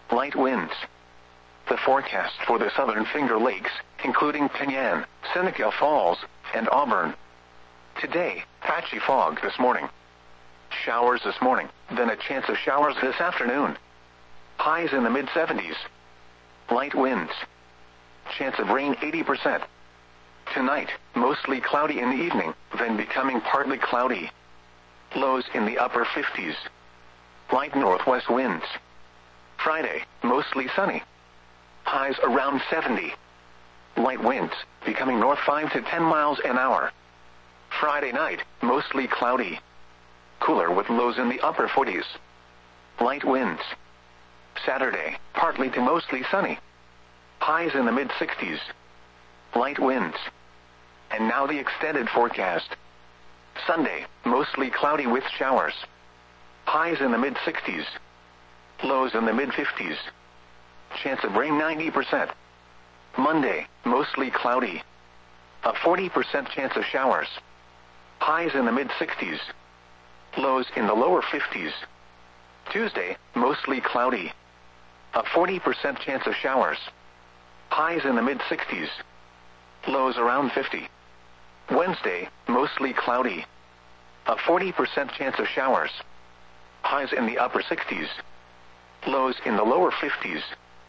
light winds. The forecast for the southern Finger Lakes, including Penyan, Seneca Falls, and Auburn. Today, patchy fog this morning. Showers this morning, then a chance of showers this afternoon. Highs in the mid-70s. Light winds. Chance of rain 80%. Tonight, mostly cloudy in the evening, then becoming partly cloudy. Lows in the upper 50s. Light northwest winds. Friday, mostly sunny. Highs around 70. Light winds, becoming north 5 to 10 miles an hour. Friday night, mostly cloudy. Cooler with lows in the upper 40s. Light winds. Saturday, partly to mostly sunny. Highs in the mid-60s. Light winds. And now the extended forecast. Sunday, mostly cloudy with showers. Highs in the mid-60s. Lows in the mid-50s. Chance of rain 90%. Monday, mostly cloudy. A 40% chance of showers. Highs in the mid-60s. Lows in the lower 50s. Tuesday, mostly cloudy. A 40% chance of showers. Highs in the mid-60s. Lows around 50. Wednesday, mostly cloudy. A 40% chance of showers. Highs in the upper 60s. Lows in the lower 50s.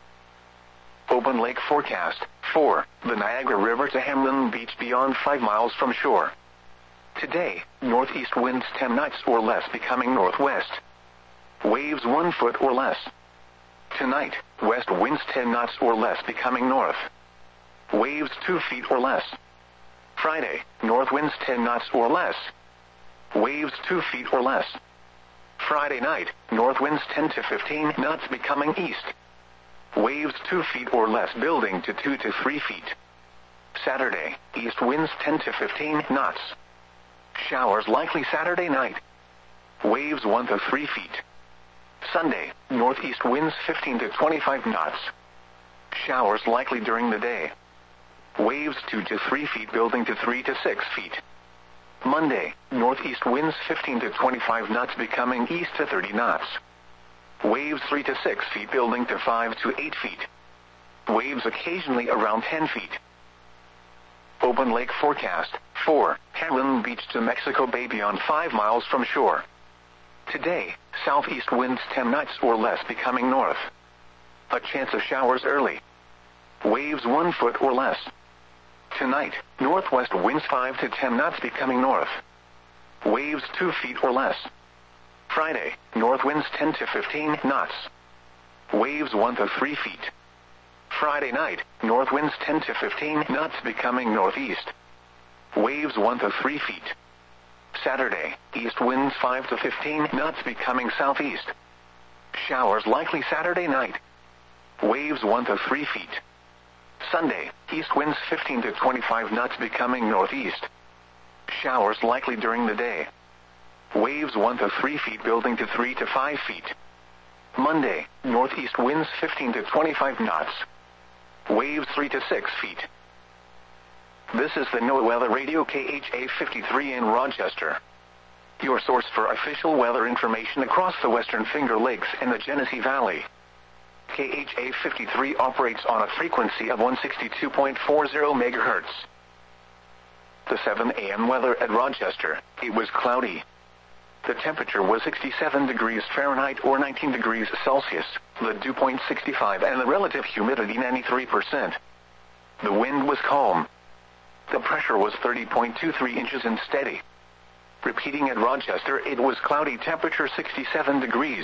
Open lake forecast. 4. The Niagara River to Hamlin Beach beyond 5 miles from shore. Today, northeast winds 10 knots or less becoming northwest. Waves 1 foot or less. Tonight, west winds 10 knots or less becoming north. Waves 2 feet or less. Friday, north winds 10 knots or less. Waves 2 feet or less. Friday night, north winds 10 to 15 knots becoming east. Waves 2 feet or less building to 2 to 3 feet. Saturday, east winds 10 to 15 knots. Showers likely Saturday night. Waves 1 to 3 feet. Sunday, northeast winds 15 to 25 knots. Showers likely during the day. Waves 2 to 3 feet building to 3 to 6 feet. Monday, northeast winds 15 to 25 knots becoming east to 30 knots. Waves 3 to 6 feet building to 5 to 8 feet. Waves occasionally around 10 feet. Open lake forecast. 4. Hamlin Beach to Mexico Bay beyond 5 miles from shore. Today, southeast winds 10 knots or less becoming north. A chance of showers early. Waves 1 foot or less. Tonight, northwest winds 5 to 10 knots becoming north. Waves 2 feet or less. Friday, north winds 10 to 15 knots. Waves 1 to 3 feet. Friday night, north winds 10 to 15 knots becoming northeast. Waves 1 to 3 feet. Saturday, east winds 5 to 15 knots becoming southeast. Showers likely Saturday night. Waves 1 to 3 feet. Sunday, east winds 15 to 25 knots becoming northeast. Showers likely during the day. Waves 1 to 3 feet building to 3 to 5 feet. Monday, northeast winds 15 to 25 knots. Waves 3 to 6 feet. This is the NOAA Weather Radio KHA 53 in Rochester. Your source for official weather information across the Western Finger Lakes and the Genesee Valley. KHA 53 operates on a frequency of 162.40 MHz. The 7 a.m. weather at Rochester. It was cloudy. The temperature was 67 degrees Fahrenheit or 19 degrees Celsius, the dew point 65 and the relative humidity 93%. The wind was calm. The pressure was 30.23 inches and steady. Repeating at Rochester, it was cloudy, temperature 67 degrees.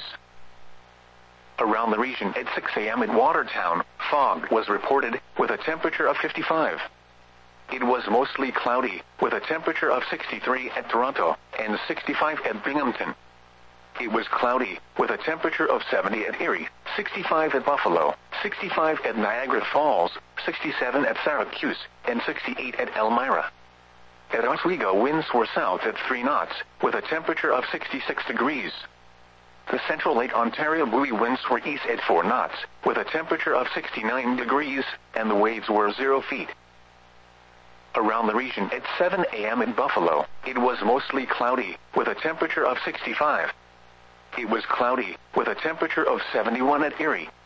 Around the region at 6 a.m. at Watertown, fog was reported, with a temperature of 55. It was mostly cloudy, with a temperature of 63 at Toronto, and 65 at Binghamton. It was cloudy, with a temperature of 70 at Erie, 65 at Buffalo, 65 at Niagara Falls, 67 at Syracuse, and 68 at Elmira. At Oswego, winds were south at 3 knots, with a temperature of 66 degrees. The Central Lake Ontario buoy winds were east at 4 knots, with a temperature of 69 degrees, and the waves were 0 feet. Around the region at 7 a.m. in Buffalo, it was mostly cloudy, with a temperature of 65. It was cloudy, with a temperature of 71 at Erie,